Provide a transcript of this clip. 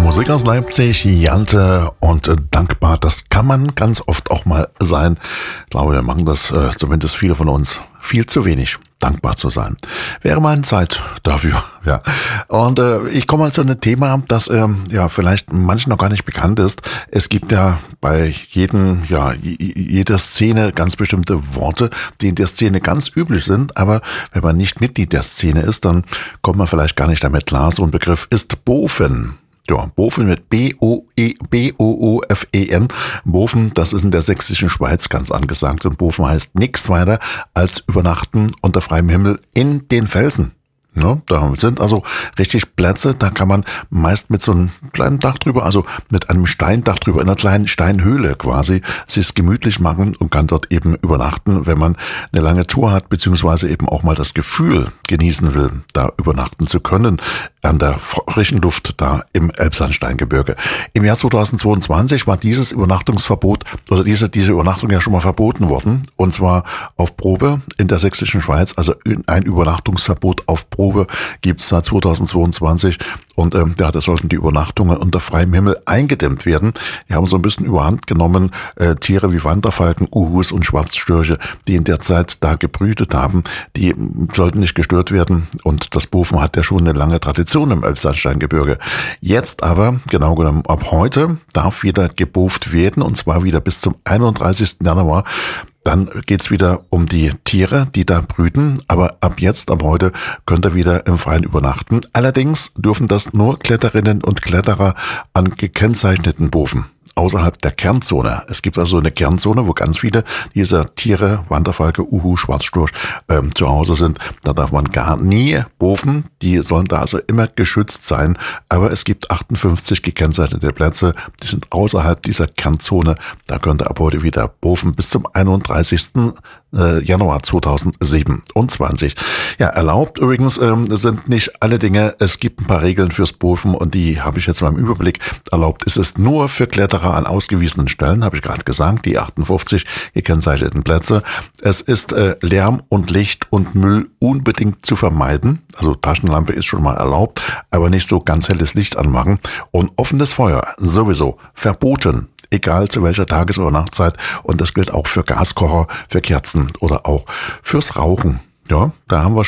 Musik aus Leipzig, Jante und dankbar, das kann man ganz oft auch mal sein. Ich glaube, wir machen das, zumindest viele von uns, viel zu wenig, dankbar zu sein. Wäre mal eine Zeit dafür, ja. Und ich komme mal zu einem Thema, das vielleicht manchen noch gar nicht bekannt ist. Es gibt ja bei jeder Szene ganz bestimmte Worte, die in der Szene ganz üblich sind, aber wenn man nicht Mitglied der Szene ist, dann kommt man vielleicht gar nicht damit klar. So ein Begriff ist Bofen. Ja, Bofen mit B-O-O-F-E-N. Bofen, das ist in der sächsischen Schweiz ganz angesagt. Und Bofen heißt nichts weiter als übernachten unter freiem Himmel in den Felsen. Ja, da sind also richtig Plätze, da kann man meist mit so einem kleinen Dach drüber, also mit einem Steindach drüber, in einer kleinen Steinhöhle quasi, sich's gemütlich machen und kann dort eben übernachten, wenn man eine lange Tour hat, beziehungsweise eben auch mal das Gefühl genießen will, da übernachten zu können, an der frischen Luft da im Elbsandsteingebirge. Im Jahr 2022 war dieses Übernachtungsverbot oder diese Übernachtung ja schon mal verboten worden, und zwar auf Probe in der sächsischen Schweiz, also ein Übernachtungsverbot auf Probe gibt es seit 2022 und da sollten die Übernachtungen unter freiem Himmel eingedämmt werden. Die haben so ein bisschen überhand genommen, Tiere wie Wanderfalken, Uhus und Schwarzstörche, die in der Zeit da gebrütet haben, die sollten nicht gestört werden, und das Bofen hat ja schon eine lange Tradition im Elbsandsteingebirge. Jetzt aber, genau genommen ab heute, darf wieder geboft werden, und zwar wieder bis zum 31. Januar. Dann geht's wieder um die Tiere, die da brüten, aber ab heute könnt ihr wieder im Freien übernachten. Allerdings dürfen das nur Kletterinnen und Kletterer an gekennzeichneten Bofen außerhalb der Kernzone. Es gibt also eine Kernzone, wo ganz viele dieser Tiere, Wanderfalke, Uhu, Schwarzstorch, zu Hause sind. Da darf man gar nie bofen. Die sollen da also immer geschützt sein. Aber es gibt 58 gekennzeichnete Plätze, die sind außerhalb dieser Kernzone. Da könnt ihr ab heute wieder bofen bis zum 31. Januar 2027. Ja, erlaubt übrigens sind nicht alle Dinge. Es gibt ein paar Regeln fürs Bofen und die habe ich jetzt mal im Überblick. Erlaubt ist es nur für Kletterer an ausgewiesenen Stellen, habe ich gerade gesagt, die 58 gekennzeichneten Plätze. Es ist Lärm und Licht und Müll unbedingt zu vermeiden. Also Taschenlampe ist schon mal erlaubt, aber nicht so ganz helles Licht anmachen. Und offenes Feuer sowieso verboten. Egal zu welcher Tages- oder Nachtzeit. Und das gilt auch für Gaskocher, für Kerzen oder auch fürs Rauchen. Ja, da haben wir